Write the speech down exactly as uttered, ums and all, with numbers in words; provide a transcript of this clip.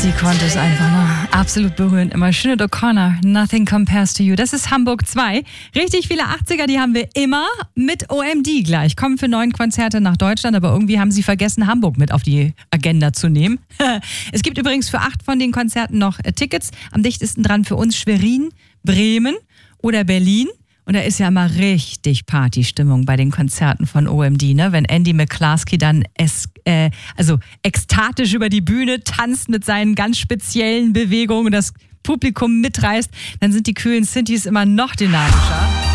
Sie konnte es einfach, ne? Absolut berührend immer. Sinead O'Connor, Nothing Compares to You. Das ist Hamburg zwei. Richtig viele achtziger, die haben wir immer mit O M D gleich. Kommen für neun Konzerte nach Deutschland, aber irgendwie haben sie vergessen, Hamburg mit auf die Agenda zu nehmen. Es gibt übrigens für acht von den Konzerten noch Tickets. Am dichtesten dran für uns Schwerin, Bremen oder Berlin. Und da ist ja immer richtig Partystimmung bei den Konzerten von O M D, ne? Wenn Andy McCluskey dann es, äh, also ekstatisch über die Bühne tanzt mit seinen ganz speziellen Bewegungen und das Publikum mitreißt, dann sind die kühlen Synthes immer noch dynamischer.